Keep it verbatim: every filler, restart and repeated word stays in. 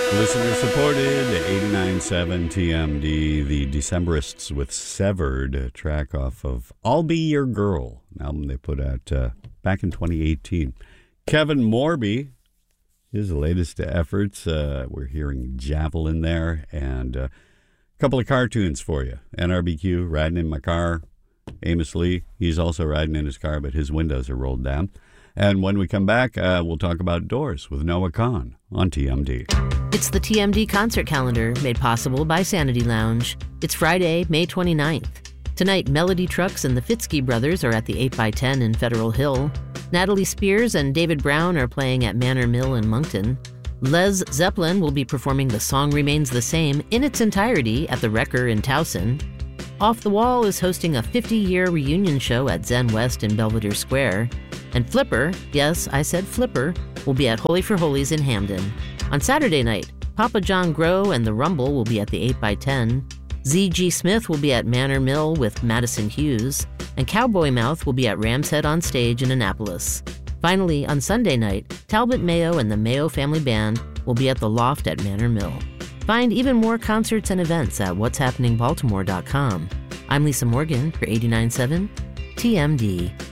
Listener supported, eighty-nine point seven T M D, the Decemberists with Severed, a track off of I'll Be Your Girl, an album they put out uh, back in twenty eighteen. Kevin Morby, his latest efforts, uh, we're hearing Javelin there, and uh, a couple of cartoons for you. N R B Q, riding in my car. Amos Lee, he's also riding in his car, but his windows are rolled down. And when we come back, uh, we'll talk about Doors with Noah Kahan on T M D. It's the T M D concert calendar made possible by Sanity Lounge. It's Friday, May twenty-ninth. Tonight, Melody Trucks and the Fitzky Brothers are at the eight by ten in Federal Hill. Natalie Spears and David Brown are playing at Manor Mill in Moncton. Les Zeppelin will be performing The Song Remains the Same in its entirety at the Wrecker in Towson. Off the Wall is hosting a fifty-year reunion show at Zen West in Belvedere Square. And Flipper, yes, I said Flipper, will be at Holy for Holies in Hamden. On Saturday night, Papa John Grow and The Rumble will be at the eight by ten. Z G Smith will be at Manor Mill with Madison Hughes. And Cowboy Mouth will be at Ram's Head on Stage in Annapolis. Finally, on Sunday night, Talbot Mayo and the Mayo Family Band will be at the Loft at Manor Mill. Find even more concerts and events at what's happening baltimore dot com. I'm Lisa Morgan for eighty-nine point seven T M D.